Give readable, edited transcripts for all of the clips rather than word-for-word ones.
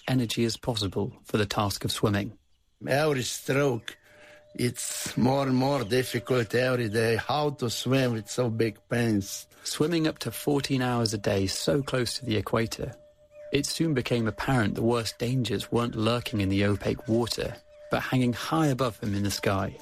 energy as possible for the task of swimming. Every stroke, it's more and more difficult every day. How to swim with so big pains. Swimming up to 14 hours a day so close to the equator, it soon became apparent the worst dangers weren't lurking in the opaque water, but hanging high above him in the sky.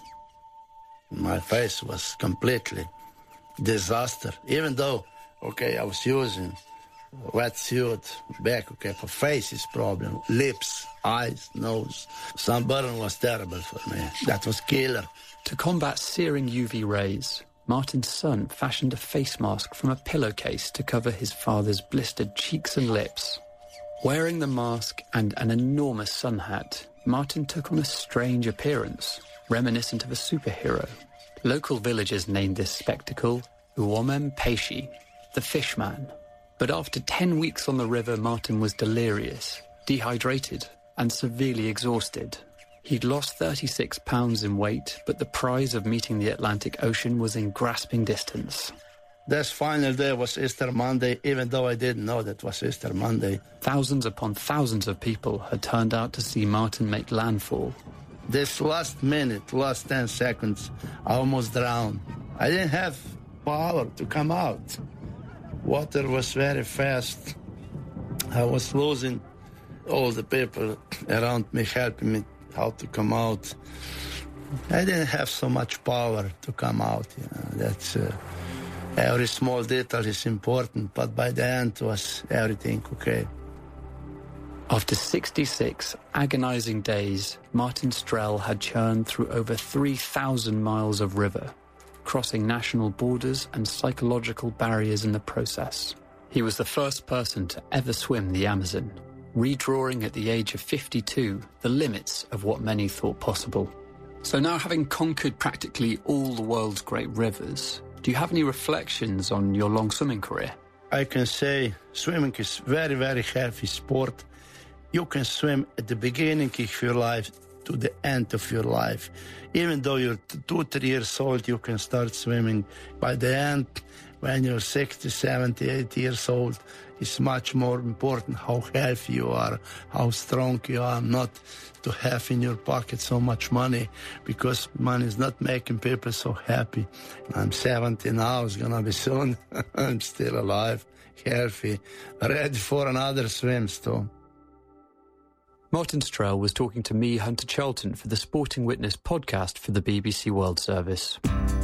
My face was completely disaster. Even though, I was using wetsuit, back, for face is problem, lips, eyes, nose. Sunburn was terrible for me. That was killer. To combat searing UV rays, Martin's son fashioned a face mask from a pillowcase to cover his father's blistered cheeks and lips. Wearing the mask and an enormous sun hat, Martin took on a strange appearance, reminiscent of a superhero. Local villagers named this spectacle Uomem Pesci, the Fishman. But after 10 weeks on the river, Martin was delirious, dehydrated, and severely exhausted. He'd lost 36 pounds in weight, but the prize of meeting the Atlantic Ocean was in grasping distance. This final day was Easter Monday, even though I didn't know that was Easter Monday. Thousands upon thousands of people had turned out to see Martin make landfall. This last minute, last 10 seconds, I almost drowned. I didn't have power to come out. Water was very fast. I was losing all the people around me helping me how to come out. I didn't have so much power to come out. That's every small detail is important, but by the end was everything okay. After 66 agonizing days, Martin Strel had churned through over 3,000 miles of river, crossing national borders and psychological barriers in the process. He was the first person to ever swim the Amazon, redrawing at the age of 52 the limits of what many thought possible. So now, having conquered practically all the world's great rivers, do you have any reflections on your long swimming career? I can say swimming is very, very healthy sport. You can swim at the beginning of your life to the end of your life. Even though you're 2-3 years old, you can start swimming. By the end, when you're 60, 70, 80 years old, it's much more important how healthy you are, how strong you are, not to have in your pocket so much money, because money is not making people so happy. I'm 70 now, it's gonna be soon. I'm still alive, healthy, ready for another swim too. Martin Strel was talking to me, Hunter Charlton, for the Sporting Witness podcast for the BBC World Service.